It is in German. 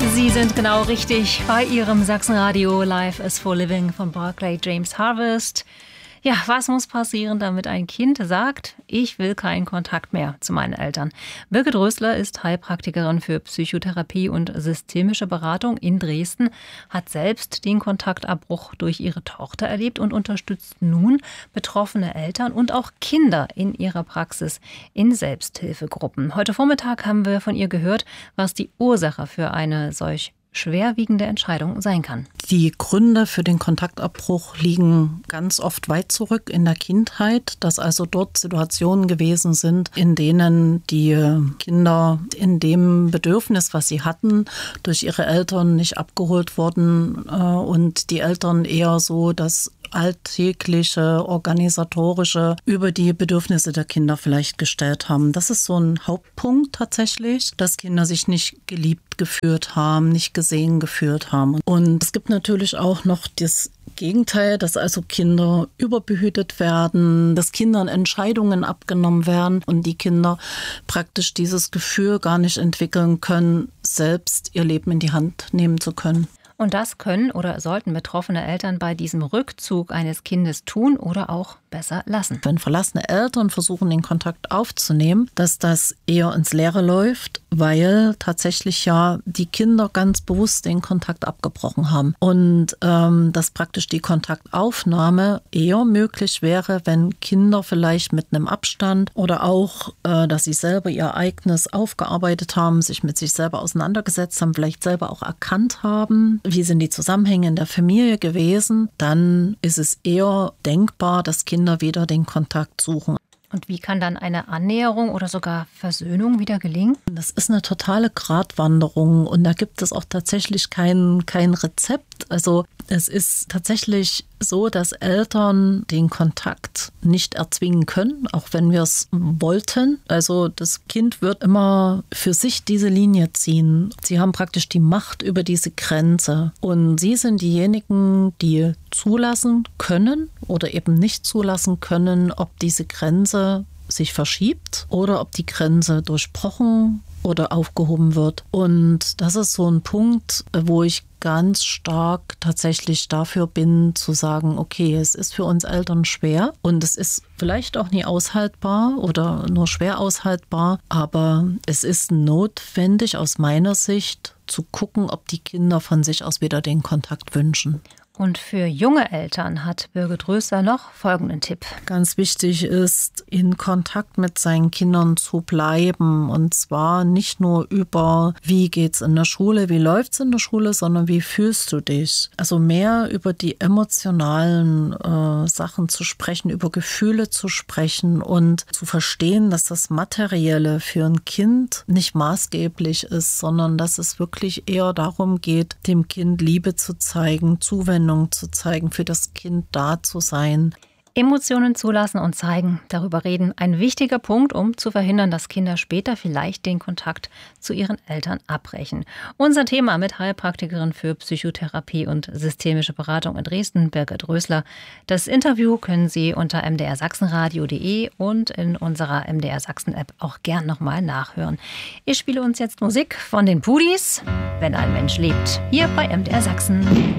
Sie sind genau richtig bei Ihrem Sachsenradio. Life is for Living von Barclay James Harvest. Ja, was muss passieren, damit ein Kind sagt, ich will keinen Kontakt mehr zu meinen Eltern? Birgit Rösler ist Heilpraktikerin für Psychotherapie und systemische Beratung in Dresden, hat selbst den Kontaktabbruch durch ihre Tochter erlebt und unterstützt nun betroffene Eltern und auch Kinder in ihrer Praxis in Selbsthilfegruppen. Heute Vormittag haben wir von ihr gehört, was die Ursache für eine solch schwerwiegende Entscheidung sein kann. Die Gründe für den Kontaktabbruch liegen ganz oft weit zurück in der Kindheit, dass also dort Situationen gewesen sind, in denen die Kinder in dem Bedürfnis, was sie hatten, durch ihre Eltern nicht abgeholt wurden und die Eltern eher so das alltägliche, organisatorische über die Bedürfnisse der Kinder vielleicht gestellt haben. Das ist so ein Hauptpunkt tatsächlich, dass Kinder sich nicht geliebt gefühlt haben, nicht gesehen gefühlt haben. Und es gibt natürlich auch noch das Gegenteil, dass also Kinder überbehütet werden, dass Kindern Entscheidungen abgenommen werden und die Kinder praktisch dieses Gefühl gar nicht entwickeln können, selbst ihr Leben in die Hand nehmen zu können. Und das können oder sollten betroffene Eltern bei diesem Rückzug eines Kindes tun oder auch besser lassen. Wenn verlassene Eltern versuchen, den Kontakt aufzunehmen, dass das eher ins Leere läuft, weil tatsächlich ja die Kinder ganz bewusst den Kontakt abgebrochen haben. Und dass praktisch die Kontaktaufnahme eher möglich wäre, wenn Kinder vielleicht mit einem Abstand oder auch, dass sie selber ihr eigenes aufgearbeitet haben, sich mit sich selber auseinandergesetzt haben, vielleicht selber auch erkannt haben, wie sind die Zusammenhänge in der Familie gewesen, dann ist es eher denkbar, dass Kinder wieder den Kontakt suchen. Und wie kann dann eine Annäherung oder sogar Versöhnung wieder gelingen? Das ist eine totale Gratwanderung und da gibt es auch tatsächlich kein Rezept. Also es ist tatsächlich so, dass Eltern den Kontakt nicht erzwingen können, auch wenn wir es wollten. Also das Kind wird immer für sich diese Linie ziehen. Sie haben praktisch die Macht über diese Grenze und sie sind diejenigen, die zulassen können oder eben nicht zulassen können, ob diese Grenze sich verschiebt oder ob die Grenze durchbrochen oder aufgehoben wird. Und das ist so ein Punkt, wo ich ganz stark tatsächlich dafür bin, zu sagen, okay, es ist für uns Eltern schwer und es ist vielleicht auch nie aushaltbar oder nur schwer aushaltbar, aber es ist notwendig aus meiner Sicht zu gucken, ob die Kinder von sich aus wieder den Kontakt wünschen. Und für junge Eltern hat Birgit Rösler noch folgenden Tipp. Ganz wichtig ist, in Kontakt mit seinen Kindern zu bleiben. Und zwar nicht nur über, wie geht's in der Schule, wie läuft's in der Schule, sondern wie fühlst du dich? Also mehr über die emotionalen Sachen zu sprechen, über Gefühle zu sprechen und zu verstehen, dass das Materielle für ein Kind nicht maßgeblich ist, sondern dass es wirklich eher darum geht, dem Kind Liebe zu zeigen, Zuwendung zu zeigen, für das Kind da zu sein. Emotionen zulassen und zeigen, darüber reden, ein wichtiger Punkt, um zu verhindern, dass Kinder später vielleicht den Kontakt zu ihren Eltern abbrechen. Unser Thema mit Heilpraktikerin für Psychotherapie und systemische Beratung in Dresden, Birgit Rösler. Das Interview können Sie unter mdrsachsenradio.de und in unserer MDR Sachsen App auch gern nochmal nachhören. Ich spiele uns jetzt Musik von den Pudis, Wenn ein Mensch lebt, hier bei MDR Sachsen.